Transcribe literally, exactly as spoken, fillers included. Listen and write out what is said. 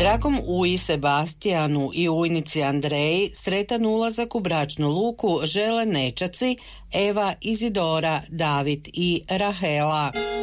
Dragom Uji Sebastijanu i ujnici Andreji sretan ulazak u bračnu luku žele nećaci Eva, Izidora, David i Rahela.